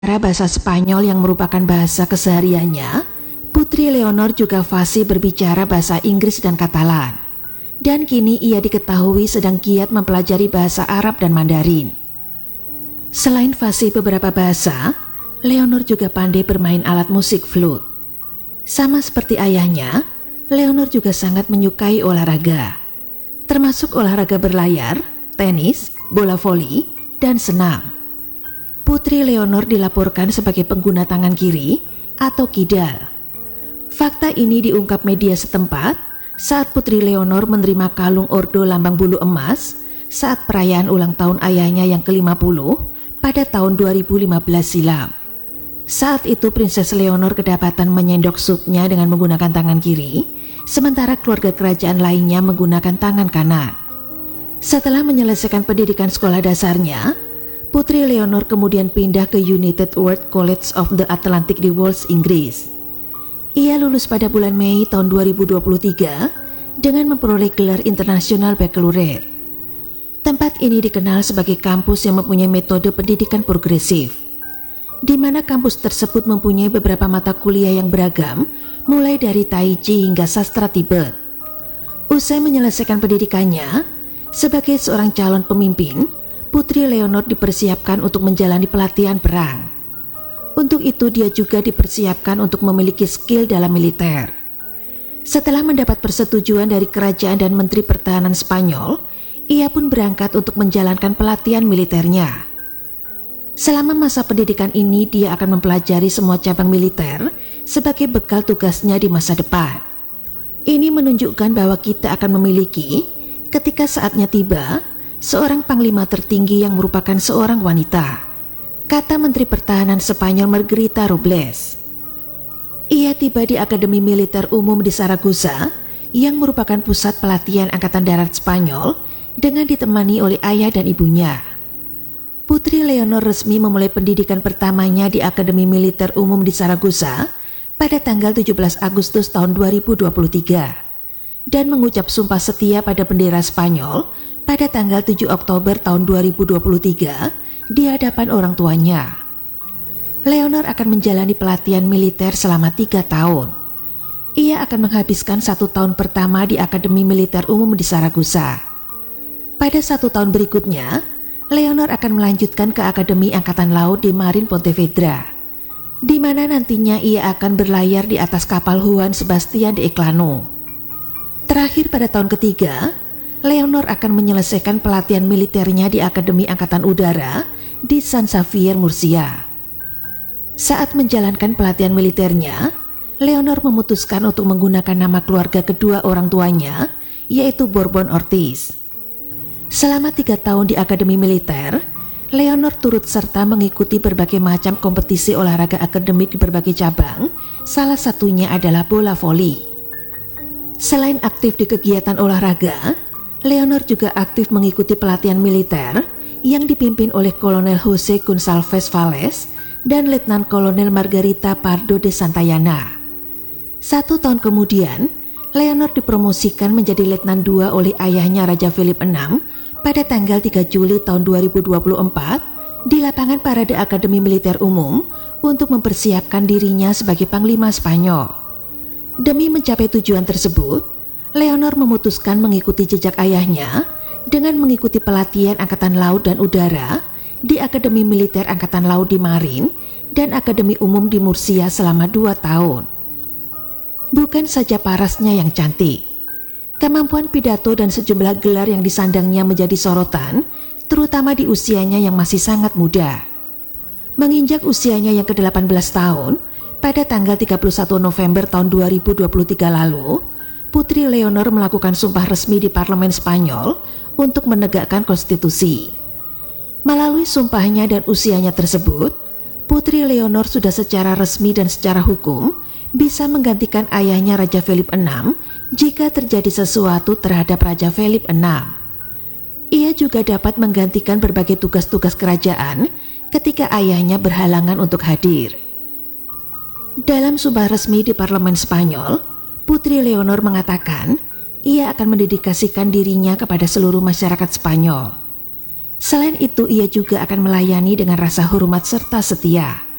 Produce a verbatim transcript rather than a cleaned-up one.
bahasa Spanyol yang merupakan bahasa kesehariannya, Putri Leonor juga fasih berbicara bahasa Inggris dan Katalan. Dan kini ia diketahui sedang giat mempelajari bahasa Arab dan Mandarin. Selain fasih beberapa bahasa, Leonor juga pandai bermain alat musik flute. Sama seperti ayahnya, Leonor juga sangat menyukai olahraga, termasuk olahraga berlayar, tenis, bola voli, dan senam. Putri Leonor dilaporkan sebagai pengguna tangan kiri atau kidal. Fakta ini diungkap media setempat saat Putri Leonor menerima kalung ordo lambang bulu emas saat perayaan ulang tahun ayahnya yang ke lima puluh pada tahun dua ribu lima belas silam. Saat itu Princess Leonor kedapatan menyendok supnya dengan menggunakan tangan kiri, sementara keluarga kerajaan lainnya menggunakan tangan kanan. Setelah menyelesaikan pendidikan sekolah dasarnya, Putri Leonor kemudian pindah ke United World College of the Atlantic di Wales, Inggris. Ia lulus pada bulan Mei tahun dua ribu dua puluh tiga dengan memperoleh gelar International Baccalaureate. Tempat ini dikenal sebagai kampus yang mempunyai metode pendidikan progresif, di mana kampus tersebut mempunyai beberapa mata kuliah yang beragam, mulai dari Tai Chi hingga sastra Tibet. Usai menyelesaikan pendidikannya, sebagai seorang calon pemimpin, Putri Leonor dipersiapkan untuk menjalani pelatihan perang. Untuk itu dia juga dipersiapkan untuk memiliki skill dalam militer. Setelah mendapat persetujuan dari kerajaan dan Menteri Pertahanan Spanyol, ia pun berangkat untuk menjalankan pelatihan militernya. Selama masa pendidikan ini dia akan mempelajari semua cabang militer sebagai bekal tugasnya di masa depan. Ini menunjukkan bahwa kita akan memiliki, ketika saatnya tiba, seorang panglima tertinggi yang merupakan seorang wanita, kata Menteri Pertahanan Spanyol Margarita Robles. Ia tiba di Akademi Militer Umum di Zaragoza yang merupakan pusat pelatihan Angkatan Darat Spanyol dengan ditemani oleh ayah dan ibunya. Putri Leonor resmi memulai pendidikan pertamanya di Akademi Militer Umum di Zaragoza pada tanggal tujuh belas Agustus tahun dua ribu dua puluh tiga dan mengucap sumpah setia pada bendera Spanyol pada tanggal tujuh Oktober tahun dua ribu dua puluh tiga di hadapan orang tuanya. Leonor akan menjalani pelatihan militer selama tiga tahun. Ia akan menghabiskan satu tahun pertama di Akademi Militer Umum di Zaragoza. Pada satu tahun berikutnya, Leonor akan melanjutkan ke Akademi Angkatan Laut di Marine Pontevedra, di mana nantinya ia akan berlayar di atas kapal Juan Sebastian de Elcano. Terakhir pada tahun ketiga, Leonor akan menyelesaikan pelatihan militernya di Akademi Angkatan Udara di San Xavier, Murcia. Saat menjalankan pelatihan militernya, Leonor memutuskan untuk menggunakan nama keluarga kedua orang tuanya, yaitu Bourbon Ortiz. Selama tiga tahun di Akademi Militer, Leonor turut serta mengikuti berbagai macam kompetisi olahraga akademik di berbagai cabang, salah satunya adalah bola voli. Selain aktif di kegiatan olahraga, Leonor juga aktif mengikuti pelatihan militer yang dipimpin oleh Kolonel Jose Gonçalves Valles dan Letnan Kolonel Margarita Pardo de Santayana. Satu tahun kemudian, Leonor dipromosikan menjadi Letnan dua oleh ayahnya Raja Philip enam pada tanggal tiga Juli tahun dua ribu dua puluh empat di lapangan parade Akademi Militer Umum untuk mempersiapkan dirinya sebagai Panglima Spanyol. Demi mencapai tujuan tersebut, Leonor memutuskan mengikuti jejak ayahnya dengan mengikuti pelatihan Angkatan Laut dan Udara di Akademi Militer Angkatan Laut di Marine dan Akademi Umum di Murcia selama dua tahun. Bukan saja parasnya yang cantik, kemampuan pidato dan sejumlah gelar yang disandangnya menjadi sorotan, terutama di usianya yang masih sangat muda. Menginjak usianya yang ke delapan belas tahun, pada tanggal tiga puluh satu November tahun dua ribu dua puluh tiga lalu, Putri Leonor melakukan sumpah resmi di Parlemen Spanyol untuk menegakkan konstitusi. Melalui sumpahnya dan usianya tersebut, Putri Leonor sudah secara resmi dan secara hukum bisa menggantikan ayahnya Raja Philip enam jika terjadi sesuatu terhadap Raja Philip enam. Ia juga dapat menggantikan berbagai tugas-tugas kerajaan ketika ayahnya berhalangan untuk hadir. Dalam sumpah resmi di Parlemen Spanyol, Putri Leonor mengatakan ia akan mendedikasikan dirinya kepada seluruh masyarakat Spanyol. Selain itu, ia juga akan melayani dengan rasa hormat serta setia.